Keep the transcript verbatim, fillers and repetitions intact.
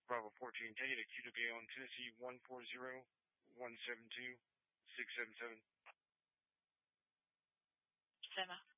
Bravo fourteen, take it to Q W A on Tennessee one four zero one seven two six seven seven. Sema.